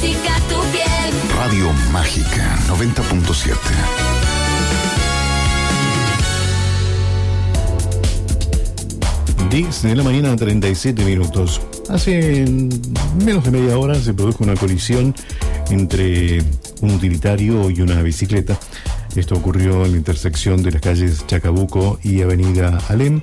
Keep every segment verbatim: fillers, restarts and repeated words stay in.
Tóxica tu piel. Radio Mágica noventa punto siete. diez de la mañana, treinta y siete minutos. Hace menos de media hora se produjo una colisión entre un utilitario y una bicicleta. Esto ocurrió en la intersección de las calles Chacabuco y Avenida Alem.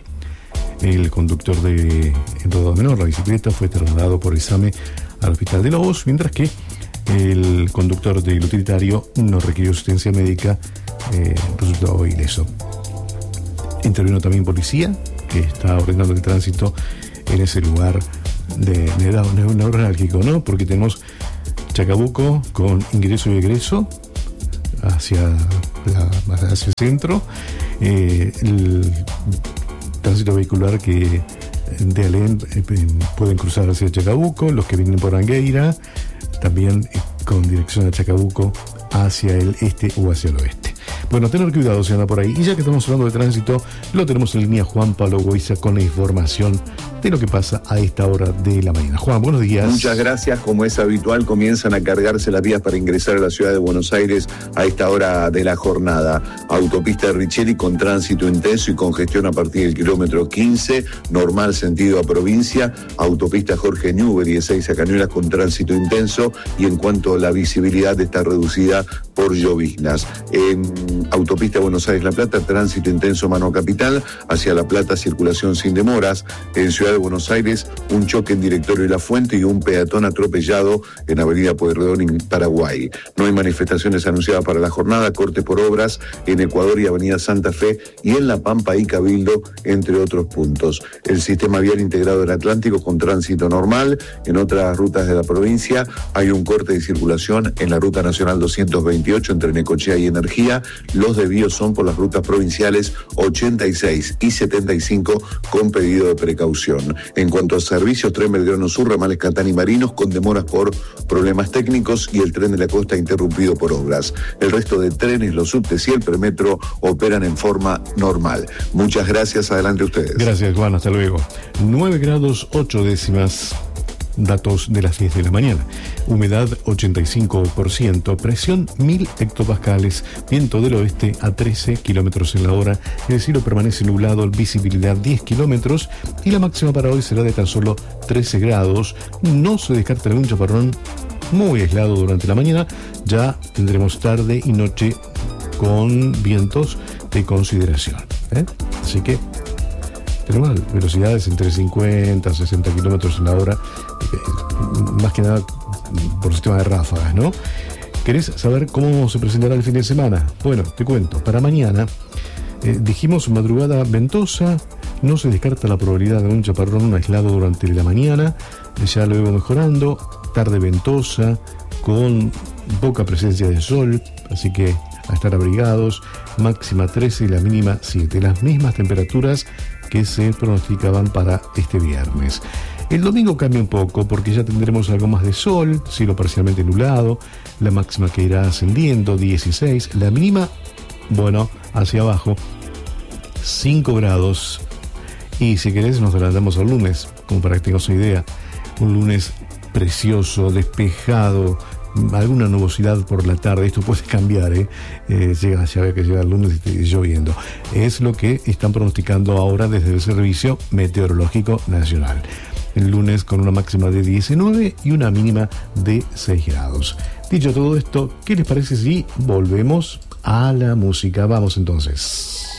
El conductor de en rodado menor, la bicicleta, fue trasladado por examen al hospital de Lobos, mientras que el conductor del utilitario no requirió asistencia médica, eh, resultó ileso. Intervino también policía, que está ordenando el tránsito en ese lugar de neurálgico, ¿no? Porque tenemos Chacabuco con ingreso y egreso hacia, la, hacia el centro, eh, el tránsito vehicular que de Alem eh, pueden cruzar hacia Chacabuco, los que vienen por Angueira, también eh, con dirección a Chacabuco hacia el este o hacia el oeste. Bueno, tener cuidado si anda por ahí. Y ya que estamos hablando de tránsito, lo tenemos en línea Juan Pablo Goiza con la información de lo que pasa a esta hora de la mañana. Juan, buenos días. Muchas gracias. Como es habitual, comienzan a cargarse las vías para ingresar a la ciudad de Buenos Aires a esta hora de la jornada. Autopista Richelli con tránsito intenso y congestión a partir del kilómetro quince, normal sentido a provincia. Autopista Jorge Newbery de Seiza a Cañuelas con tránsito intenso, y en cuanto a la visibilidad está reducida por lloviznas. En Autopista Buenos Aires-La Plata, tránsito intenso mano capital, hacia La Plata circulación sin demoras. En Ciudad de Buenos Aires, un choque en Directorio y La Fuente y un peatón atropellado en Avenida Pueyrredón en Paraguay. No hay manifestaciones anunciadas para la jornada, corte por obras en Ecuador y Avenida Santa Fe, y en La Pampa y Cabildo, entre otros puntos. El sistema vial integrado del Atlántico con tránsito normal. En otras rutas de la provincia hay un corte de circulación en la Ruta Nacional doscientos veintiocho entre Necochea y Energía. Los desvíos son por las rutas provinciales ochenta y seis y setenta y cinco con pedido de precaución. En cuanto a servicios, Tren Belgrano Sur, ramales Catán y Marinos con demoras por problemas técnicos, y el Tren de la Costa interrumpido por obras. El resto de trenes, los subtes y el premetro operan en forma normal. Muchas gracias, adelante ustedes. Gracias, Juan, hasta luego. nueve grados ocho décimas. Datos de las diez de la mañana. Humedad ochenta y cinco por ciento, presión mil hectopascales, viento del oeste a trece kilómetros en la hora, el cielo permanece nublado, visibilidad diez kilómetros, y la máxima para hoy será de tan solo trece grados. No se descarta algún chaparrón muy aislado durante la mañana, ya tendremos tarde y noche con vientos de consideración, ¿eh? Así que tenemos velocidades entre cincuenta a sesenta kilómetros en la hora, más que nada por sistema de ráfagas, ¿no? ¿Querés saber cómo se presentará el fin de semana? Bueno, te cuento. Para mañana, eh, dijimos madrugada ventosa, no se descarta la probabilidad de un chaparrón aislado durante la mañana, ya luego mejorando, tarde ventosa, con poca presencia de sol, así que a estar abrigados, máxima trece y la mínima siete, las mismas temperaturas que se pronosticaban para este viernes. El domingo cambia un poco porque ya tendremos algo más de sol, cielo parcialmente nublado, la máxima que irá ascendiendo, dieciséis, la mínima, bueno, hacia abajo, cinco grados. Y si querés nos adelantamos al lunes, como para que tengas una idea, un lunes precioso, despejado, alguna nubosidad por la tarde. Esto puede cambiar, ¿eh? Eh, llega, ya ve que llega el lunes y esté lloviendo. Es lo que están pronosticando ahora desde el Servicio Meteorológico Nacional. El lunes con una máxima de diecinueve y una mínima de seis grados. Dicho todo esto, ¿qué les parece si volvemos a la música? Vamos entonces.